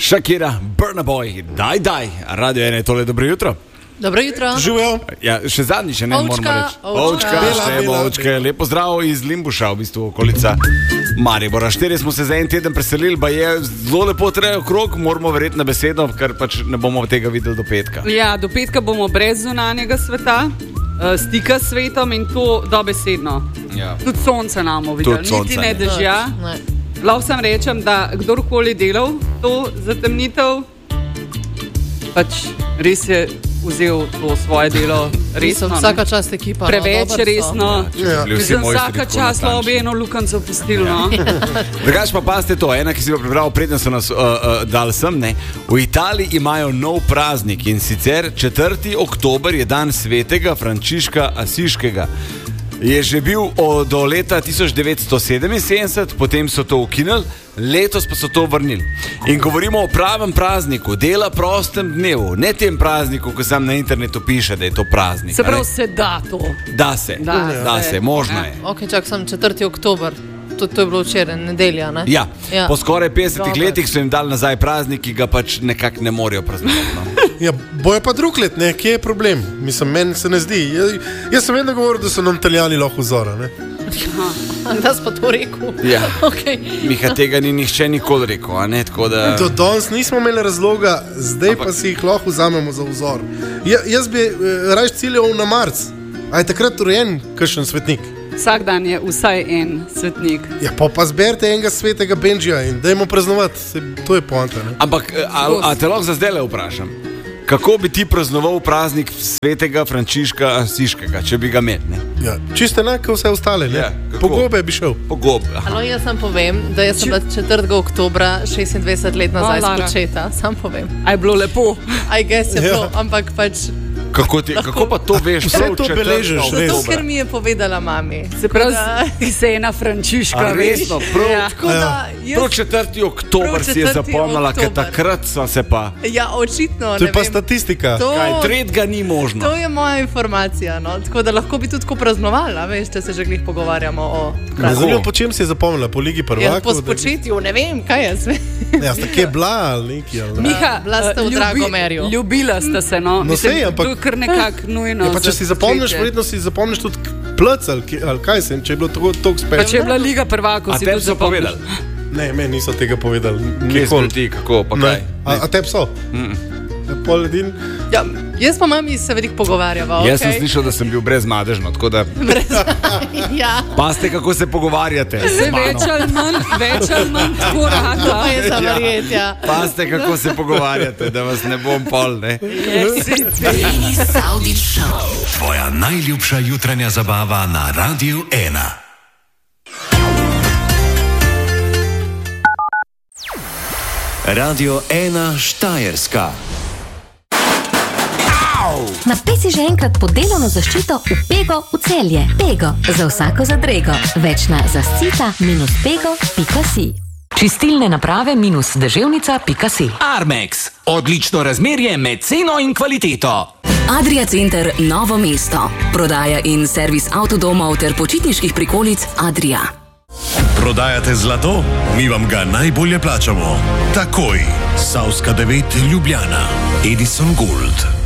Shakira, Burna Boy, daj, Radio 1 je tole, dobro jutro. Dobro jutro. Živijo. Ja, še zadnji, še ne moramo reči. Ovčka, lepo zdrav iz Limbuša, v bistvu okolica Maribora. 4 smo se za en teden preselili, pa je zelo lepo trejo krog, moramo verjeti na besedo, ker pač ne bomo tega videli do petka. Ja, do petka bomo brez zunanjega sveta, stika s svetom in to dobesedno. Ja. Tudi sonce nam videli, niti ne dežja. Lahko sem rečem, da kdorkoli delal to zatemnitev, pač res je vzel to svoje delo resno. Vsaka čast ekipa. Preveč resno. Vsaka čast obi eno lukanco pustili. Drugač pa pazite to, ena, ki si jo prebral, preden so nas dali sem, ne. V Italiji imajo nov praznik in sicer 4. oktober je dan svetega Frančiška Asiškega. Je že bil do leta 1977, potem so to ukinili, letos pa so to vrnili. In govorimo o pravem prazniku, dela prostem dnevu, ne tem prazniku, ko sam na internetu piše, da je to praznik. Se pravi, se da to. Da se, možno je. Ok, čak sem 4. oktober. To je bilo včeraj, nedelja, ne? Ja. Po skoraj 50 letih so jim dali nazaj praznik, ki ga pač nekako ne morejo praznovati. No. Ja, boje pa drug let, ne? Kje je problem? Mislim, meni se ne zdi. Jaz sem vedno govoril, da so nam Italijani lahko vzora, ne? Da si pa to rekel. Ja. Okay. Miha, tega ni nihče nikoli rekel, a ne? Tako da... Do danes nismo imeli razloga, zdaj pa si jih lahko vzamemo za vzor. Jaz bi raje ciljal na marc. A je takrat rojen kakšen svetnik? Vsak dan je vsaj en svetnik. Ja, pa zberite enega svetega Benjija in dajmo praznovati. To je poanta, ne? Ampak, a te lahko za zdaj le vprašam, kako bi ti praznoval praznik svetega Frančiška Asiškega, če bi ga imel, ne? Ja, čisto enako vse ostale, ne? Ja, po gobe bi šel. Po gobe, Alo, jaz sam povem, da jaz sem bila 4. oktobra 26 let nazaj spočeta. Sam povem. A je bilo lepo? I guess je bilo, ampak pač... Kako pa to veš? Vse to beležiš, veš? To, ker mi je povedala mami. Se pravi, Ksena Frančiška, resno, prav 4. oktober si je zapomnila, ker takrat sva se pa... Ja, očitno, ne vem. To je pa statistika. Kaj, tretjega ni možno. To je moja informacija, no. Tako da lahko bi tudi tako praznovala, veš, če se že glih pogovarjamo o prazniku. Zanimivo, po čem si je zapomnila? Po Ligi prvakov? Ja, po spočetju, ne vem, kaj jaz vem. Ja, sta kje bila ali neki, ali ne? Miha, bila sta v Dragomerju. Ljubila sta se, no. No, sej, ampak... kar nekako nujno. Ja, pa če si zapomniš, verjetno si zapomniš tudi plc ali kaj sem, če je bilo tako uspešno. Pa če je bila Liga prvakov, si tudi zapomniš. Ne, meni niso tega povedali. Kje smo ti, kako, pa kaj? A tebi so? Pol edin? Ja, jaz pa mami se veliko pogovarjava. Jaz sem slišal, da sem bil brezmadežno, tako da... Ja. Paste, kako se pogovarjate. Več ali manj tako rada. To pa je za verjet, ja. Paste, kako se pogovarjate, da vas ne bom pol, ne? Tvoja najljubša jutranja zabava na Radiu 1. Radio 1 Štajerska. Napej si že enkrat pod delovno zaščito v Pego v Celje. Pego, za vsako zadrego. Več na zascita-pego.si. Čistilne naprave -deževnica.si. Armex. Odlično razmerje med ceno in kvaliteto. Adria Center Novo mesto. Prodaja in servis avtodomov ter počitniških prikolic Adria. Prodajate zlato? Mi vam ga najbolje plačamo. Takoj. Savska 9 Ljubljana. Edison Gold.